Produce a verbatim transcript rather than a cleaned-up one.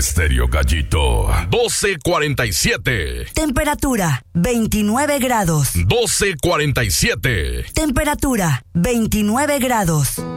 Estéreo Gallito, doce cuarenta y siete. Temperatura, veintinueve grados. doce cuarenta y siete. Temperatura, veintinueve grados.